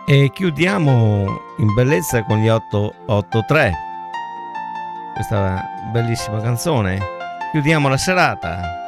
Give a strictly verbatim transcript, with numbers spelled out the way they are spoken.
E chiudiamo in bellezza con gli otto otto tre, questa bellissima canzone. Chiudiamo la serata